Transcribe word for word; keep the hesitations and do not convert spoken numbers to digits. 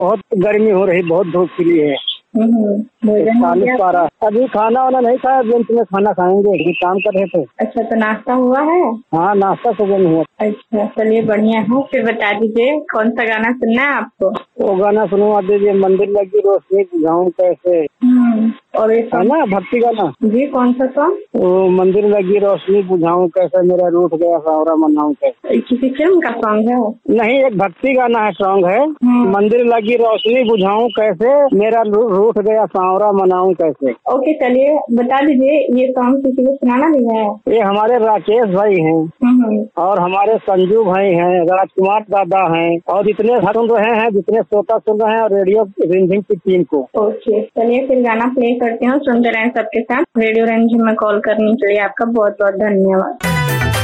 बहुत गर्मी हो रही, बहुत धूप खिली है। चालीस पारा। अभी खाना वाना नहीं खाया, लंच में खाना खाएंगे, अभी काम कर रहे थे। अच्छा, तो नाश्ता हुआ है? हाँ, नाश्ता सुबह में हुआ। अच्छा, चलिए बढ़िया है। फिर बता दीजिए कौन सा गाना सुनना है आपको? वो गाना सुनवा दीजिए, मंदिर लगी रोशनी बुझाऊं कैसे। और ये है ना भक्ति गाना? जी, कौन सा सॉन्ग? वो मंदिर लगी रोशनी बुझाऊं कैसे, मेरा रूठ गया सावरा मनाऊं कैसे। किसी फिल्म का सॉन्ग है? नहीं, एक भक्ति गाना है, सॉन्ग है। मंदिर लगी रोशनी बुझाऊं कैसे, मेरा रूठ गया सावरा मनाऊं कैसे। ओके, चलिए बता दीजिए ये सॉन्ग किसी को सुनाना भी है? ये हमारे राकेश भाई हैं और हमारे संजू भाई हैं, राजकुमार दादा हैं और इतने सुन रहे हैं जितने श्रोता सुन रहे हैं और रेडियो रिमझिम की टीम को। ओके, चलिए फिर गाना प्ले करते हैं, सुनते रहें सबके साथ। रेडियो रिमझिम में कॉल करने के लिए आपका बहुत बहुत धन्यवाद।